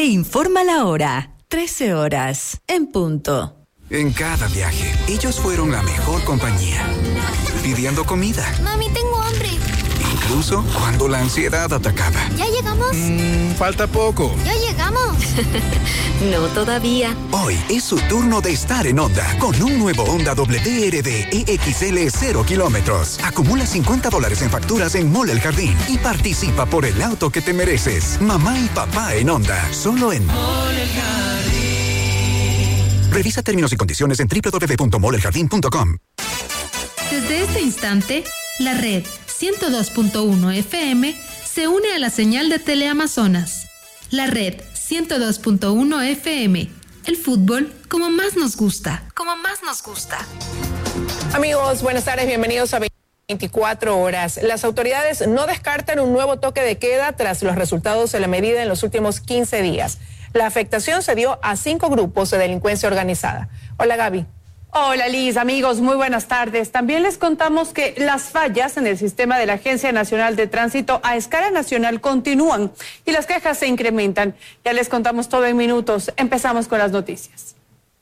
informa la hora. 13 horas, en punto. En cada viaje, ellos fueron la mejor compañía. Pidiendo comida. Mami, tengo hambre. Incluso cuando la ansiedad atacaba. ¿Ya llegamos? Falta poco. ¿Ya llegamos? No todavía. Hoy es su turno de estar en Honda con un nuevo Honda WRD EXL 0 kilómetros. Acumula $50 en facturas en Mall El Jardín y participa por el auto que te mereces. Mamá y papá en Honda. Solo en Mall El Jardín. Revisa términos y condiciones en www.molleljardin.com. Desde este instante, la red 102.1 FM se une a la señal de Teleamazonas. La red 102.1 FM. El fútbol como más nos gusta. Como más nos gusta. Amigos, buenas tardes, bienvenidos a 24 horas. Las autoridades no descartan un nuevo toque de queda tras los resultados de la medida en los últimos 15 días. La afectación se dio a 5 grupos de delincuencia organizada. Hola, Gaby. Hola Liz, amigos, muy buenas tardes. También les contamos que las fallas en el sistema de la Agencia Nacional de Tránsito a escala nacional continúan y las quejas se incrementan. Ya les contamos todo en minutos. Empezamos con las noticias.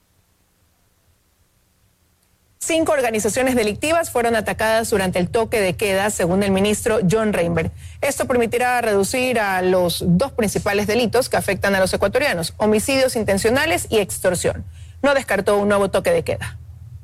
5 organizaciones delictivas fueron atacadas durante el toque de queda, según el ministro John Reinberg. Esto permitirá reducir a los 2 principales delitos que afectan a los ecuatorianos: homicidios intencionales y extorsión. No descartó un nuevo toque de queda.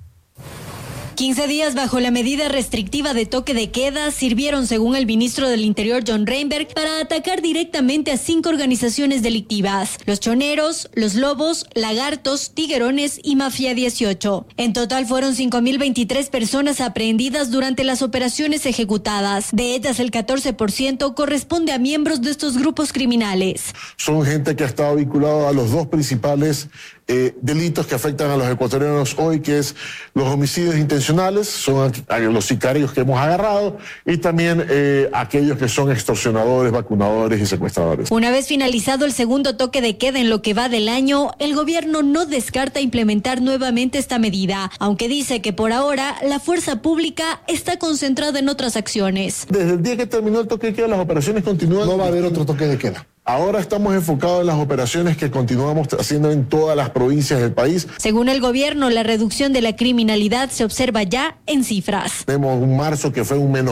15 días bajo la medida restrictiva de toque de queda sirvieron, según el ministro del Interior John Reinberg, para atacar directamente a 5 organizaciones delictivas: Los Choneros, Los Lobos, Lagartos, Tiguerones y Mafia 18. En total fueron 5.023 personas aprehendidas durante las operaciones ejecutadas. De ellas, el 14% corresponde a miembros de estos grupos criminales. Son gente que ha estado vinculado a los 2 principales delitos que afectan a los ecuatorianos hoy, que es los homicidios intencionales, son los sicarios que hemos agarrado, y también aquellos que son extorsionadores, vacunadores y secuestradores. Una vez finalizado el segundo toque de queda en lo que va del año, el gobierno no descarta implementar nuevamente esta medida, aunque dice que por ahora la fuerza pública está concentrada en otras acciones. Desde el día que terminó el toque de queda, las operaciones continúan. No va a haber otro toque de queda. Ahora estamos enfocados en las operaciones que continuamos haciendo en todas las provincias del país. Según el gobierno, la reducción de la criminalidad se observa ya en cifras. Tenemos un marzo que fue un menos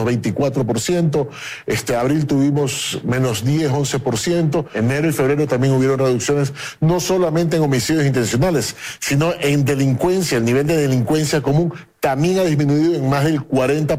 24%, abril tuvimos menos 10, 11%, enero y febrero también hubieron reducciones, no solamente en homicidios intencionales, sino en delincuencia. El nivel de delincuencia común también ha disminuido en más del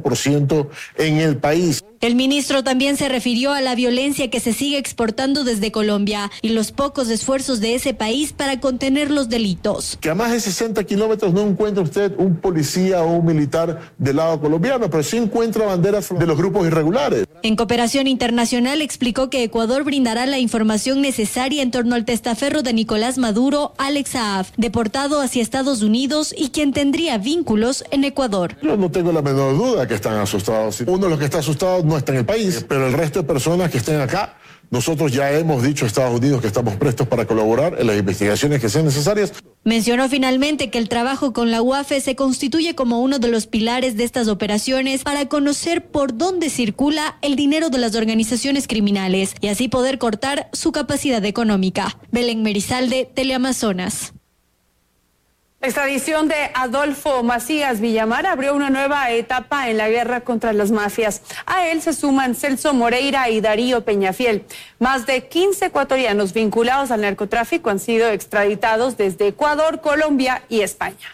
40% en el país. El ministro también se refirió a la violencia que se sigue exportando desde Colombia y los pocos esfuerzos de ese país para contener los delitos. Que a más de 60 kilómetros no encuentra usted un policía o un militar del lado colombiano, pero sí encuentra banderas de los grupos irregulares. En cooperación internacional explicó que Ecuador brindará la información necesaria en torno al testaferro de Nicolás Maduro, Alex Saab, deportado hacia Estados Unidos y quien tendría vínculos en Ecuador. Yo no tengo la menor duda que están asustados. Uno de los que está asustado no está en el país, pero el resto de personas que estén acá, nosotros ya hemos dicho a Estados Unidos que estamos prestos para colaborar en las investigaciones que sean necesarias. Mencionó finalmente que el trabajo con la UAFE se constituye como uno de los pilares de estas operaciones para conocer por dónde circula el dinero de las organizaciones criminales y así poder cortar su capacidad económica. Belén Merizalde, Teleamazonas. La extradición de Adolfo Macías Villamar abrió una nueva etapa en la guerra contra las mafias. A él se suman Celso Moreira y Darío Peñafiel. Más de 15 ecuatorianos vinculados al narcotráfico han sido extraditados desde Ecuador, Colombia y España.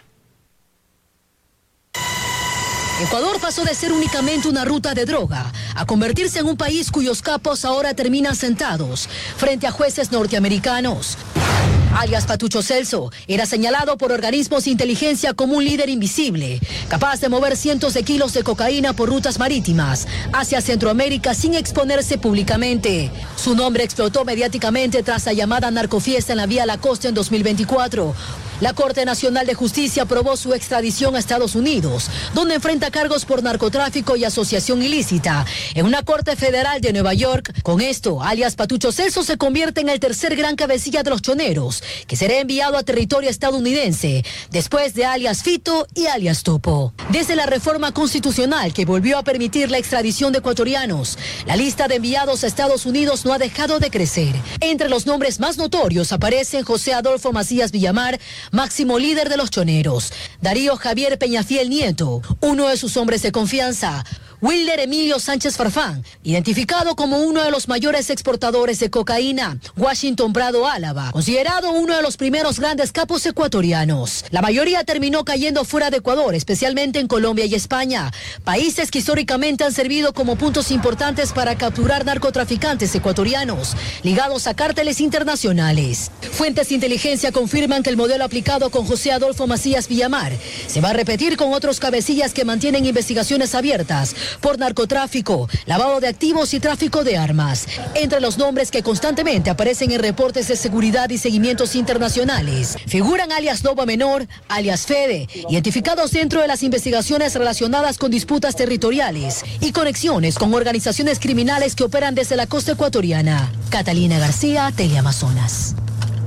Ecuador pasó de ser únicamente una ruta de droga a convertirse en un país cuyos capos ahora terminan sentados frente a jueces norteamericanos. Alias Patucho Celso era señalado por organismos de inteligencia como un líder invisible, capaz de mover cientos de kilos de cocaína por rutas marítimas hacia Centroamérica sin exponerse públicamente. Su nombre explotó mediáticamente tras la llamada narcofiesta en la vía La Costa en 2024. La Corte Nacional de Justicia aprobó su extradición a Estados Unidos, donde enfrenta cargos por narcotráfico y asociación ilícita en una corte federal de Nueva York. Con esto, alias Patucho Celso se convierte en el tercer gran cabecilla de los choneros, que será enviado a territorio estadounidense, después de alias Fito y alias Topo. Desde la reforma constitucional que volvió a permitir la extradición de ecuatorianos, la lista de enviados a Estados Unidos no ha dejado de crecer. Entre los nombres más notorios aparecen José Adolfo Macías Villamar, máximo líder de los choneros, Darío Javier Peñafiel Nieto, uno de sus hombres de confianza, Wilder Emilio Sánchez Farfán, identificado como uno de los mayores exportadores de cocaína, Washington Prado Álava, considerado uno de los primeros grandes capos ecuatorianos. La mayoría terminó cayendo fuera de Ecuador, especialmente en Colombia y España, países que históricamente han servido como puntos importantes para capturar narcotraficantes ecuatorianos ligados a cárteles internacionales. Fuentes de inteligencia confirman que el modelo aplicado con José Adolfo Macías Villamar se va a repetir con otros cabecillas que mantienen investigaciones abiertas por narcotráfico, lavado de activos y tráfico de armas. Entre los nombres que constantemente aparecen en reportes de seguridad y seguimientos internacionales, figuran alias Nova Menor, alias Fede, identificados dentro de las investigaciones relacionadas con disputas territoriales y conexiones con organizaciones criminales que operan desde la costa ecuatoriana. Catalina García, Teleamazonas.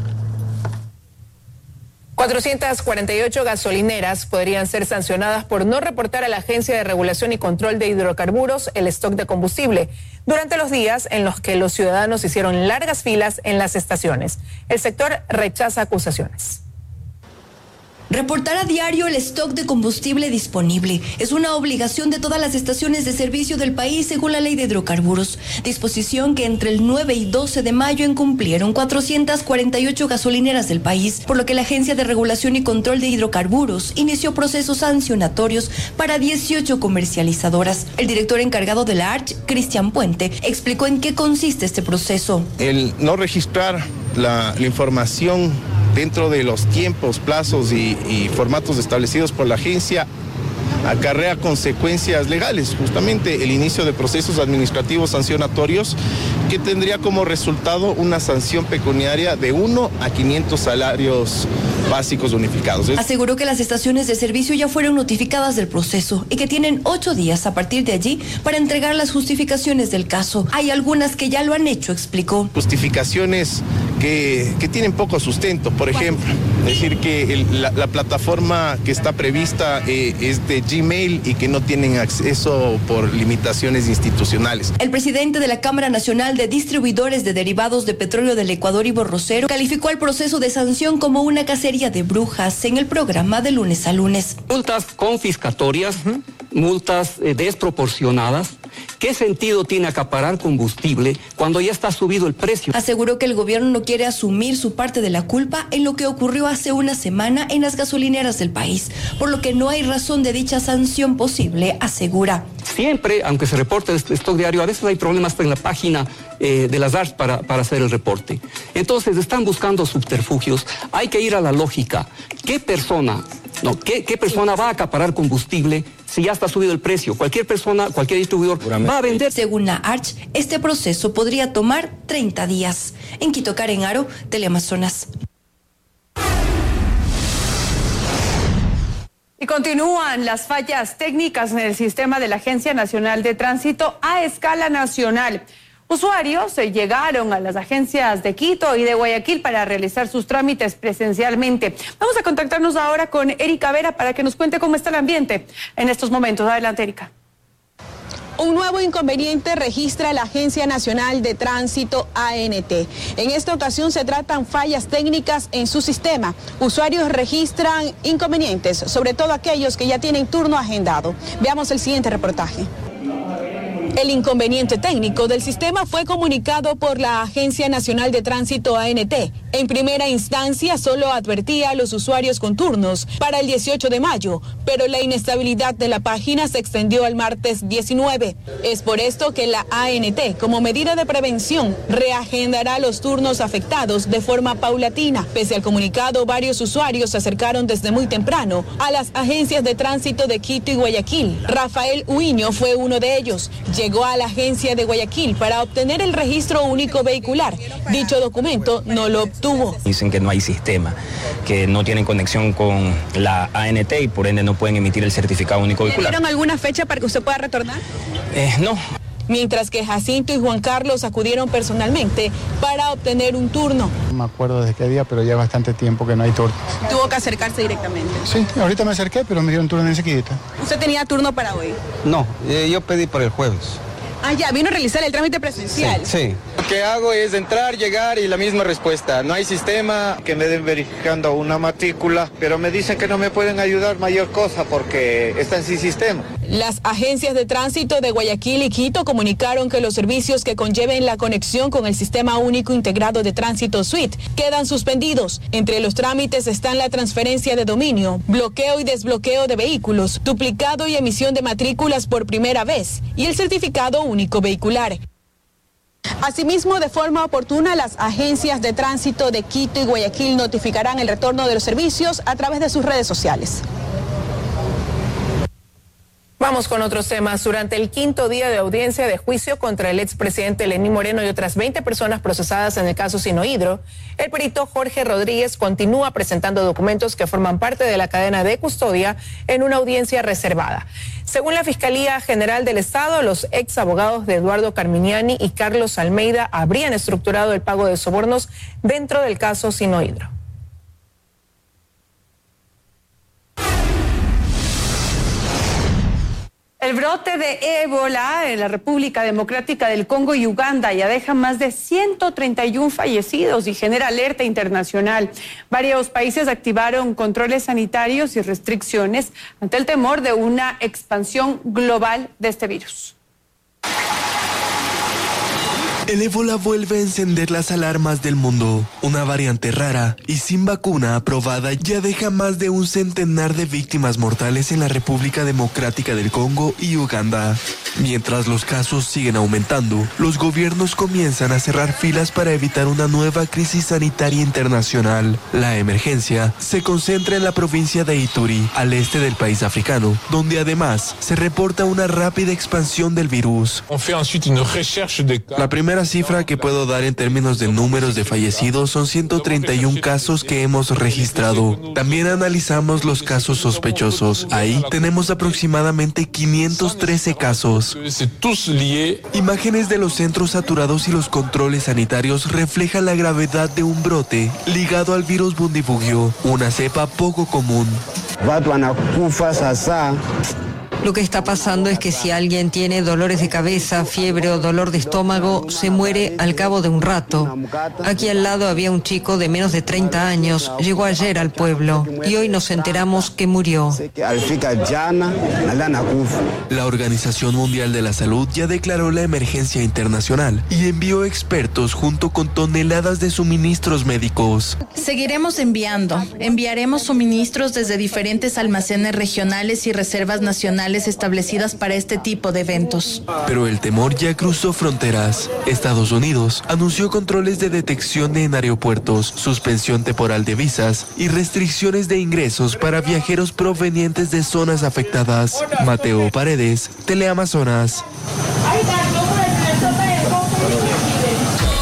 448 gasolineras podrían ser sancionadas por no reportar a la Agencia de Regulación y Control de Hidrocarburos el stock de combustible durante los días en los que los ciudadanos hicieron largas filas en las estaciones. El sector rechaza acusaciones. Reportar a diario el stock de combustible disponible es una obligación de todas las estaciones de servicio del país según la Ley de Hidrocarburos, disposición que entre el 9 y 12 de mayo incumplieron 448 gasolineras del país, por lo que la Agencia de Regulación y Control de Hidrocarburos inició procesos sancionatorios para 18 comercializadoras. El director encargado de la ARCH, Cristian Puente, explicó en qué consiste este proceso. El no registrar la información dentro de los tiempos, plazos y formatos establecidos por la agencia acarrea consecuencias legales, justamente el inicio de procesos administrativos sancionatorios que tendría como resultado una sanción pecuniaria de 1 a 500 salarios básicos unificados. Aseguró que las estaciones de servicio ya fueron notificadas del proceso y que tienen 8 días a partir de allí para entregar las justificaciones del caso. Hay algunas que ya lo han hecho, explicó. Justificaciones que tienen poco sustento, por ejemplo, decir que la plataforma que está prevista es de Gmail y que no tienen acceso por limitaciones institucionales. El presidente de la Cámara Nacional de Distribuidores de Derivados de Petróleo del Ecuador, Ivo Rosero, calificó el proceso de sanción como una cacería de brujas en el programa de Lunes a Lunes. Multas confiscatorias, multas desproporcionadas. ¿Qué sentido tiene acaparar combustible cuando ya está subido el precio? Aseguró que el gobierno no quiere asumir su parte de la culpa en lo que ocurrió hace una semana en las gasolineras del país, por lo que no hay razón de dicha sanción posible, asegura. Siempre, aunque se reporte el stock diario, a veces hay problemas en la página de las ARS para hacer el reporte. Entonces están buscando subterfugios. Hay que ir a la lógica. ¿Qué persona va a acaparar combustible si ya está subido el precio? Cualquier persona, cualquier distribuidor va a vender. Según la ARCH, este proceso podría tomar 30 días. En Quito, Karen Aro, Teleamazonas. Y continúan las fallas técnicas en el sistema de la Agencia Nacional de Tránsito a escala nacional. Usuarios llegaron a las agencias de Quito y de Guayaquil para realizar sus trámites presencialmente. Vamos a contactarnos ahora con Erika Vera para que nos cuente cómo está el ambiente en estos momentos. Adelante, Erika. Un nuevo inconveniente registra la Agencia Nacional de Tránsito ANT. En esta ocasión se tratan fallas técnicas en su sistema. Usuarios registran inconvenientes, sobre todo aquellos que ya tienen turno agendado. Veamos el siguiente reportaje. El inconveniente técnico del sistema fue comunicado por la Agencia Nacional de Tránsito ANT. En primera instancia solo advertía a los usuarios con turnos para el 18 de mayo, pero la inestabilidad de la página se extendió al martes 19. Es por esto que la ANT, como medida de prevención, reagendará los turnos afectados de forma paulatina. Pese al comunicado, varios usuarios se acercaron desde muy temprano a las agencias de tránsito de Quito y Guayaquil. Rafael Uiño fue uno de ellos. Llegó entregó a la agencia de Guayaquil para obtener el registro único vehicular. Dicho documento no lo obtuvo. Dicen que no hay sistema, que no tienen conexión con la ANT y por ende no pueden emitir el certificado único vehicular. ¿Dieron alguna fecha para que usted pueda retornar? No. Mientras que Jacinto y Juan Carlos acudieron personalmente para obtener un turno. No me acuerdo de qué día, pero ya bastante tiempo que no hay turnos. ¿Tuvo que acercarse directamente? Sí, ahorita me acerqué, pero me dieron turno enseguida. ¿Usted tenía turno para hoy? No, yo pedí para el jueves. Ah, ya, vino a realizar el trámite presencial. Sí. Lo que hago es entrar, llegar y la misma respuesta. No hay sistema que me den verificando una matrícula, pero me dicen que no me pueden ayudar mayor cosa porque están sin sistema. Las agencias de tránsito de Guayaquil y Quito comunicaron que los servicios que conlleven la conexión con el Sistema Único Integrado de Tránsito SUIT quedan suspendidos. Entre los trámites están la transferencia de dominio, bloqueo y desbloqueo de vehículos, duplicado y emisión de matrículas por primera vez y el certificado único vehicular. Asimismo, de forma oportuna, las agencias de tránsito de Quito y Guayaquil notificarán el retorno de los servicios a través de sus redes sociales. Vamos con otros temas. Durante el quinto día de audiencia de juicio contra el expresidente Lenín Moreno y otras 20 personas procesadas en el caso Sinohidro, el perito Jorge Rodríguez continúa presentando documentos que forman parte de la cadena de custodia en una audiencia reservada. Según la Fiscalía General del Estado, los ex abogados de Eduardo Carminiani y Carlos Almeida habrían estructurado el pago de sobornos dentro del caso Sinohidro. El brote de ébola en la República Democrática del Congo y Uganda ya deja más de 131 fallecidos y genera alerta internacional. Varios países activaron controles sanitarios y restricciones ante el temor de una expansión global de este virus. El ébola vuelve a encender las alarmas del mundo. Una variante rara y sin vacuna aprobada ya deja más de un centenar de víctimas mortales en la República Democrática del Congo y Uganda. Mientras los casos siguen aumentando, los gobiernos comienzan a cerrar filas para evitar una nueva crisis sanitaria internacional. La emergencia se concentra en la provincia de Ituri, al este del país africano, donde además se reporta una rápida expansión del virus. La primera cifra que puedo dar en términos de números de fallecidos son 131 casos que hemos registrado. También analizamos los casos sospechosos. Ahí tenemos aproximadamente 513 casos. Imágenes de los centros saturados y los controles sanitarios reflejan la gravedad de un brote ligado al virus Bundibugyo, una cepa poco común. Lo que está pasando es que si alguien tiene dolores de cabeza, fiebre o dolor de estómago, se muere al cabo de un rato. Aquí al lado había un chico de menos de 30 años, llegó ayer al pueblo y hoy nos enteramos que murió. La Organización Mundial de la Salud ya declaró la emergencia internacional y envió expertos junto con toneladas de suministros médicos. Seguiremos enviaremos suministros desde diferentes almacenes regionales y reservas nacionales establecidas para este tipo de eventos. Pero el temor ya cruzó fronteras. Estados Unidos anunció controles de detección en aeropuertos, suspensión temporal de visas y restricciones de ingresos para viajeros provenientes de zonas afectadas. Mateo Paredes, Teleamazonas.